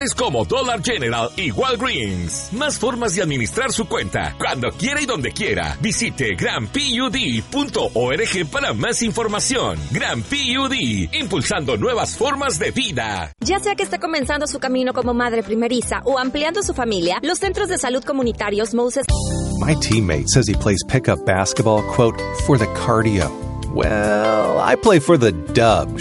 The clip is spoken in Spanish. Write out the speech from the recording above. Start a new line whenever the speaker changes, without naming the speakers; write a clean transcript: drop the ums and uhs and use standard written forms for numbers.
tales como Dollar General y Walgreens. Más formas de administrar su cuenta, cuando quiera y donde quiera. Visite granpud.org para más información. Gran PUD, impulsando nuevas formas de vida.
Ya sea que esté comenzando su camino como madre primeriza o ampliando su familia, los centros de salud comunitarios Moses.
My teammate says he plays pickup basketball, quote, for the cardio. Well, I play for the dubs.